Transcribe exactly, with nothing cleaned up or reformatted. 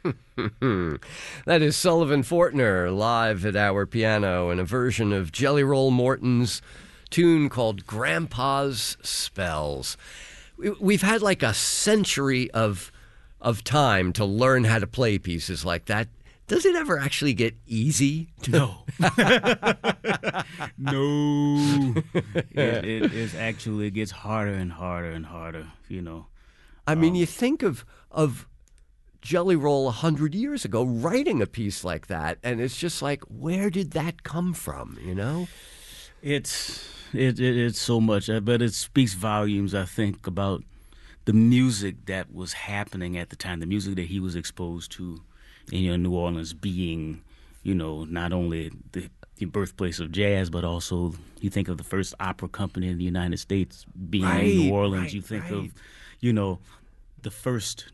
That is Sullivan Fortner live at our piano in a version of Jelly Roll Morton's tune called Grandpa's Spells. We- We've had like a century of of time to learn how to play pieces like that. Does it ever actually get easy? No. No. It, it is actually, it gets harder and harder and harder, you know. I mean, Um, you think of of Jelly Roll a hundred years ago writing a piece like that, and it's just like, where did that come from? You know? It's it, it it's so much, uh, but it speaks volumes, I think, about the music that was happening at the time, the music that he was exposed to in you know, New Orleans, being, you know, not only the, the birthplace of jazz, but also you think of the first opera company in the United States being in Right, New Orleans. right, you think right. of, you know, the first